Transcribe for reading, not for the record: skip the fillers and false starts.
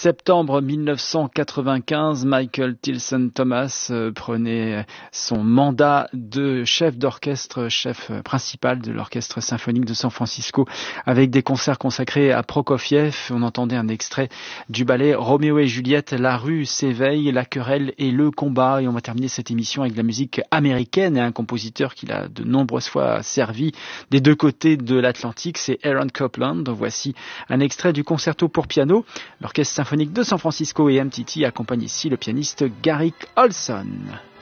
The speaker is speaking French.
Septembre 1995, Michael Tilson Thomas prenait son mandat de chef d'orchestre, chef principal de l'Orchestre symphonique de San Francisco, avec des concerts consacrés à Prokofiev. On entendait un extrait du ballet Roméo et Juliette, La rue s'éveille, la querelle et le combat. Et on va terminer cette émission avec de la musique américaine et un compositeur qui l'a de nombreuses fois servi des deux côtés de l'Atlantique, c'est Aaron Copland. Voici un extrait du concerto pour piano. L'Orchestre symphonique de San Francisco et MTT accompagne ici le pianiste Garrick Olson.